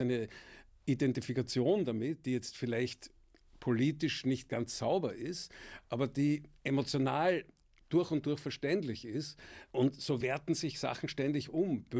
eine Identifikation damit, die jetzt vielleicht politisch nicht ganz sauber ist, aber die emotional durch und durch verständlich ist. Und so werten sich Sachen ständig um.